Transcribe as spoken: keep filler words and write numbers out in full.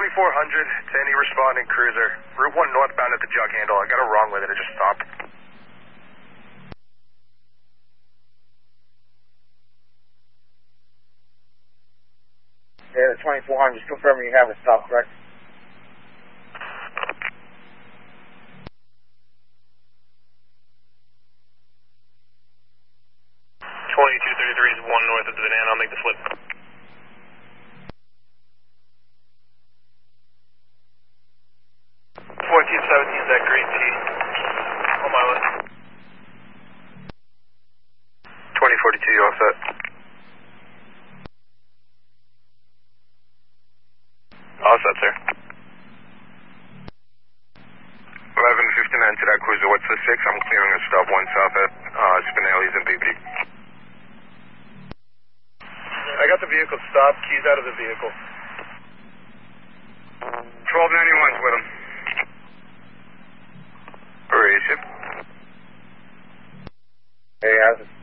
twenty-four hundred to any responding cruiser. Route one northbound at the jug handle. I got it wrong with it. It just stopped. Yeah, twenty-four hundred. Just confirming you have it stopped, correct? twenty-two thirty-three is one north of the banana. I'll make the flip. fourteen seventeen is that green tea. On my way. twenty forty-two, you all set? All set, sir. eleven fifty-nine to that cruiser. What's the six? I'm clearing a stop one south at uh, Spinelli's and B B D. I got the vehicle stopped. Keys out of the vehicle. twelve ninety-one's with him. Where is it? Hey, how's it?